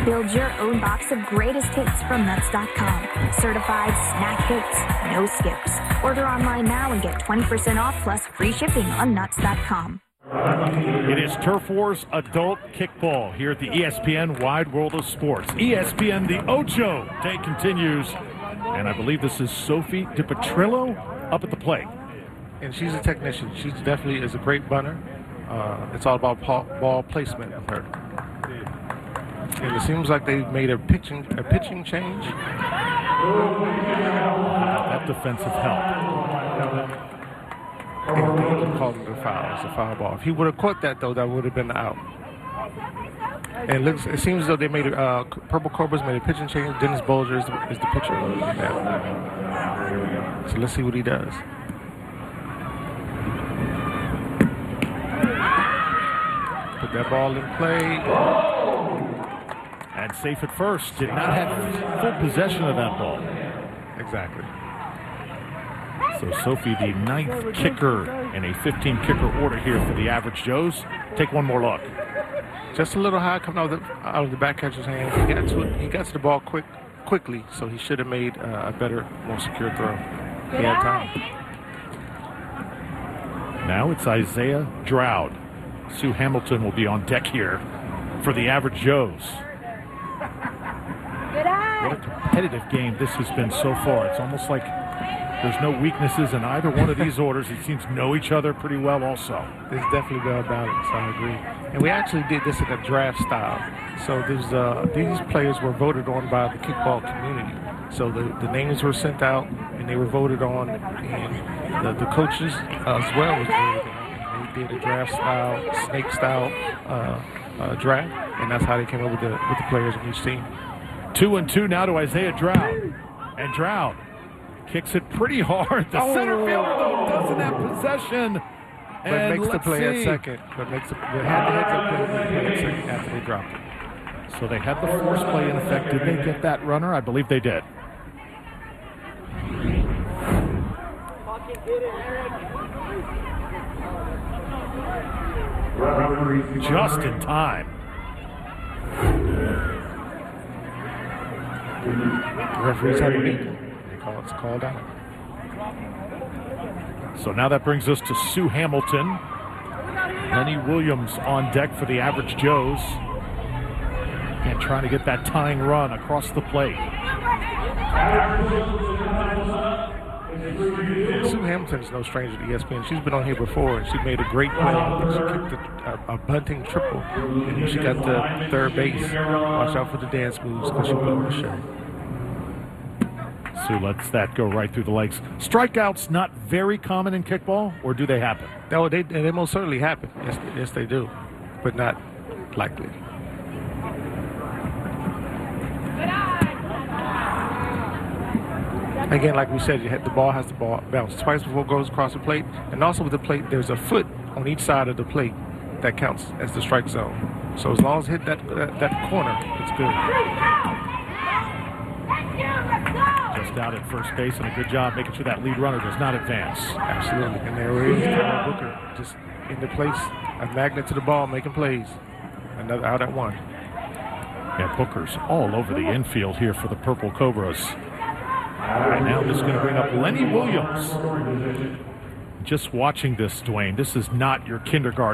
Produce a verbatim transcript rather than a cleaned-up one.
Build your own box of greatest hits from Nuts dot com. Certified snack hits, no skips. Order online now and get twenty percent off plus free shipping on Nuts dot com. It is Turf Wars Adult Kickball here at the E S P N Wide World of Sports. E S P N The Ocho Day continues, and I believe this is Sophie DiPetrillo up at the plate. And she's a technician. She definitely is a great bunner. Uh, it's all about ball, ball placement with her. And it seems like they made a pitching a pitching change. That defensive help. And he called it a foul. It's a foul ball. If he would have caught that, though, that would have been out. And it looks, it seems as though they made a, uh, Purple Cobras made a pitching change. Dennis Bolger is the, is the pitcher. Yeah. So let's see what he does. Put that ball in play. And safe at first. Did not have full possession of that ball. Exactly. So Sophie, the ninth kicker in a fifteen kicker order here for the Average Joes. Take one more look. Just a little high coming out of the, out of the back catcher's hand. He got to it, he got to the ball quick, quickly, so he should have made uh, a better, more secure throw. He had time. Now it's Isaiah Dowd. Sue Hamilton will be on deck here for the Average Joes. What a competitive game this has been so far. It's almost like there's no weaknesses in either one of these orders. It seems to know each other pretty well also. It's definitely well balanced, I agree. And we actually did this in a draft style. So there's, uh, these players were voted on by the kickball community. So the, the names were sent out, and they were voted on, and the, the coaches uh, as well was voted on. And they did a draft style, snake style uh, uh, draft, and that's how they came up with the, with the players on each team. Two and two now to Isaiah Dowd. And Dowd kicks it pretty hard. The oh. center fielder, though, doesn't have possession. But and makes the play see. at second. But makes the, they had the heads up play at second after they dropped it. So they had the force play in effect. Did they get that runner? I believe they did. Just in time. The referees had a meeting. They call it's called out. So now that brings us to Sue Hamilton. Lenny Williams on deck for the Average Joes. And trying to get that tying run across the plate. Sue Hamilton's no stranger to E S P N. She's been on here before, and she made a great play. I think she kicked a, a, a bunting triple, and she got to third base. Watch out for the dance moves because she put on the shirt. Sue lets that go right through the legs. Strikeouts not very common in kickball, or do they happen? No, they they most certainly happen. Yes, yes they do, but not likely. Again, like we said, you had, the ball has to ball bounce twice before it goes across the plate, and also with the plate, there's a foot on each side of the plate that counts as the strike zone. So as long as it hit that that, that corner, it's good. Just out at first base, and a good job making sure that lead runner does not advance. Absolutely, and there he is, Kyle Booker, just in the place, a magnet to the ball, making plays. Another out at one. Yeah, Booker's all over the infield here for the Purple Cobras. Right now, this is going to bring up Lenny Williams. Just watching this, Dwayne, this is not your kindergarten.